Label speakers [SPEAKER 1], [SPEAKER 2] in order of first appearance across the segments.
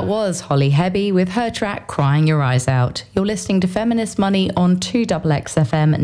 [SPEAKER 1] That was Holly Hebby with her track Crying Your Eyes Out. You're listening to Feminist Money on 2XXFM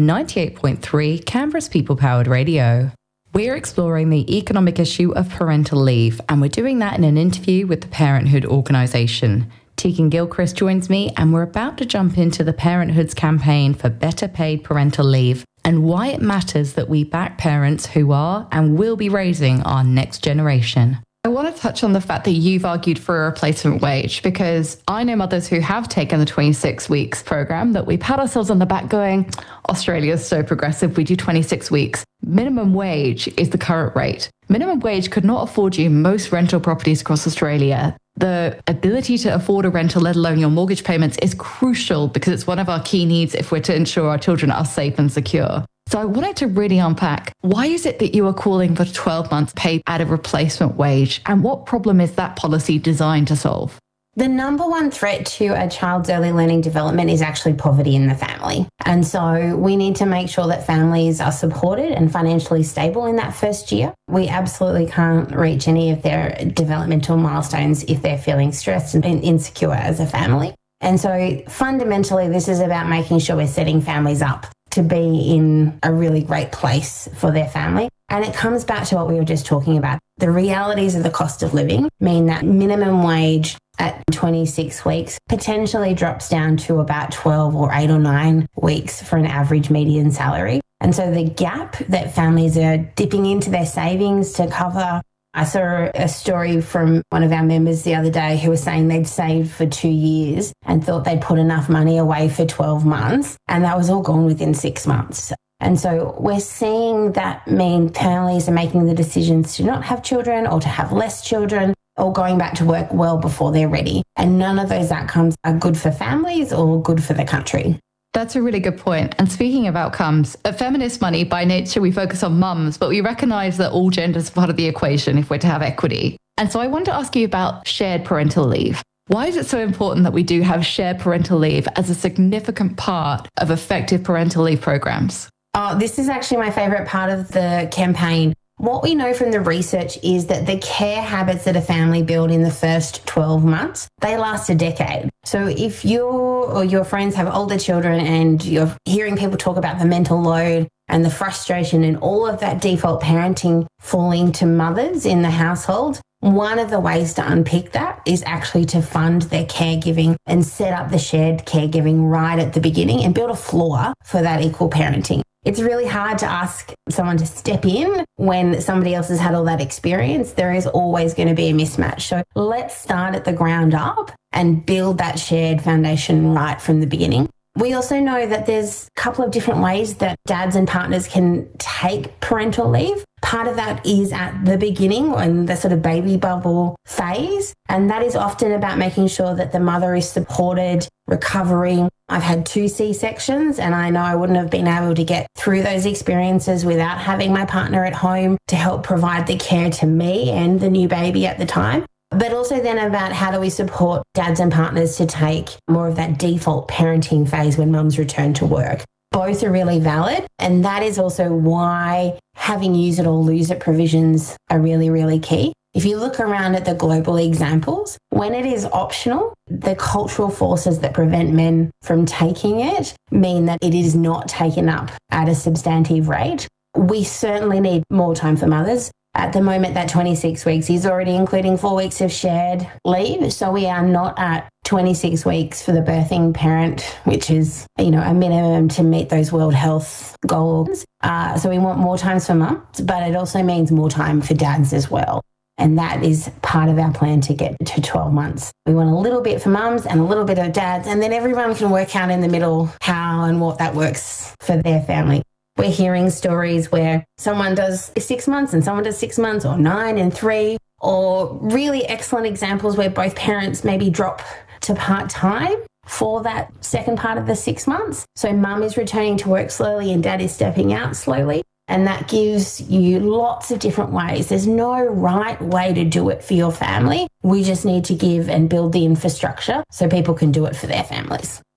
[SPEAKER 1] 98.3, Canberra's people-powered radio. We're exploring the economic issue of parental leave, and we're doing that in an interview with the Parenthood organisation. Tegan Gilchrist joins me, and we're about to jump into the Parenthood's campaign for better paid parental leave and why it matters that we back parents who are and will be raising our next generation.
[SPEAKER 2] I want to touch on the fact that you've argued for a replacement wage, because I know mothers who have taken the 26 weeks program that we pat ourselves on the back going, Australia's so progressive, we do 26 weeks. Minimum wage is the current rate. Minimum wage could not afford you most rental properties across Australia. The ability to afford a rental, let alone your mortgage payments, is crucial because it's one of our key needs if we're to ensure our children are safe and secure. So I wanted to really unpack, why is it that you are calling for 12 months pay at a replacement wage, and what problem is that policy designed to solve?
[SPEAKER 3] The number one threat to a child's early learning development is actually poverty in the family. And so we need to make sure that families are supported and financially stable in that first year. We absolutely can't reach any of their developmental milestones if they're feeling stressed and insecure as a family. And so fundamentally, this is about making sure we're setting families up to be in a really great place for their family. And it comes back to what we were just talking about. The realities of the cost of living mean that minimum wage at 26 weeks potentially drops down to about 12 or 8 or 9 weeks for an average median salary. And so the gap that families are dipping into their savings to cover. I saw a story from one of our members the other day who was saying they'd saved for 2 years and thought they'd put enough money away for 12 months, and that was all gone within 6 months. And so we're seeing that mean families are making the decisions to not have children or to have less children or going back to work well before they're ready. And none of those outcomes are good for families or good for the country.
[SPEAKER 2] That's a really good point. And speaking of outcomes, at Feminist Money, by nature, we focus on mums, but we recognise that all genders are part of the equation if we're to have equity. And so I want to ask you about shared parental leave. Why is it so important that we do have shared parental leave as a significant part of effective parental leave programs?
[SPEAKER 3] Oh, this is actually my favourite part of the campaign. What we know from the research is that the care habits that a family build in the first 12 months, they last a decade. So if you or your friends have older children and you're hearing people talk about the mental load and the frustration and all of that default parenting falling to mothers in the household, one of the ways to unpick that is actually to fund their caregiving and set up the shared caregiving right at the beginning and build a floor for that equal parenting. It's really hard to ask someone to step in when somebody else has had all that experience. There is always going to be a mismatch. So let's start at the ground up and build that shared foundation right from the beginning. We also know that there's a couple of different ways that dads and partners can take parental leave. Part of that is at the beginning, in the sort of baby bubble phase, and that is often about making sure that the mother is supported, recovering. I've had 2 C-sections, and I know I wouldn't have been able to get through those experiences without having my partner at home to help provide the care to me and the new baby at the time. But also then about how do we support dads and partners to take more of that default parenting phase when mums return to work. Both are really valid, and that is also why having use it or lose it provisions are really, really key. If you look around at the global examples, when it is optional, the cultural forces that prevent men from taking it mean that it is not taken up at a substantive rate. We certainly need more time for mothers. At the moment, that 26 weeks is already including 4 weeks of shared leave. So we are not at 26 weeks for the birthing parent, which is, a minimum to meet those World Health goals. So we want more times for mums, but it also means more time for dads as well. And that is part of our plan to get to 12 months. We want a little bit for mums and a little bit of dads, and then everyone can work out in the middle how and what that works for their family. We're hearing stories where someone does 6 months and someone does 6 months, or 9 and 3, or really excellent examples where both parents maybe drop to part-time for that second part of the 6 months. So mum is returning to work slowly and dad is stepping out slowly. And that gives you lots of different ways. There's no right way to do it for your family. We just need to give and build the infrastructure so people can do it for their families.